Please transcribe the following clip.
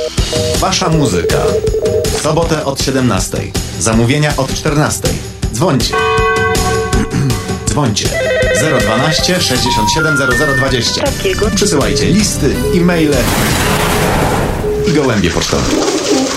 Wasza muzyka. W sobotę od 17. Zamówienia od 14. Dzwońcie. Dzwońcie. 012 67 0020. Takiego. Przysyłajcie listy, e-maile i gołębie pocztowe.